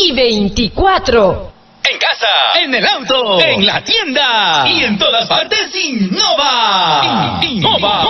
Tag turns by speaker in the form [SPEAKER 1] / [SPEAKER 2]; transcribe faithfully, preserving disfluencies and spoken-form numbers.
[SPEAKER 1] y veinticuatro.
[SPEAKER 2] En casa, en el auto, en la tienda y en todas partes Innova. Innova.